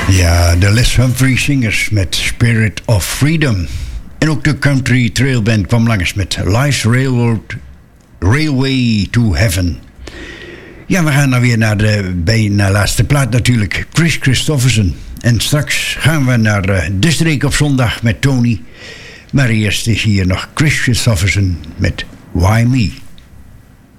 Ja, de Les Humphrey Singers met Spirit of Freedom. En ook de Country Trail Band kwam langs met Life's Railway to Heaven. Ja, we gaan dan weer naar de bijna laatste plaat natuurlijk. Kris Kristofferson. En straks gaan we naar de streek op zondag met Tony. Maar eerst is hier nog Kris Kristofferson met Why Me?